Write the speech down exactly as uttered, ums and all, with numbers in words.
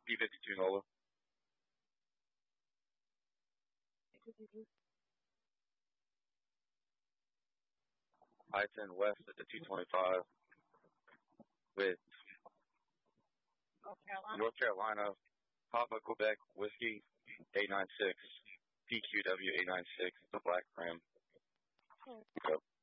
P fifty-two Nola. I ten West at the two twenty-five with North Carolina. North Carolina, Papa Quebec Whiskey eight nine six, P Q W eight nine six, the Black Ram. Hmm. Yep.